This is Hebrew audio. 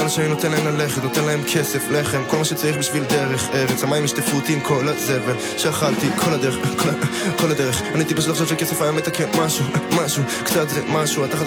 בזמן שאני נותן להם ללכת, נותן להם כסף, לחם, כל מה שצריך בשביל דרך ארץ. המים ישטפו אותי עם כל הזבל שאכלתי כל הדרך, כל הדרך. אני טיפש לחשוב שכסף היה מתקן משהו, קצת זה משהו. התחת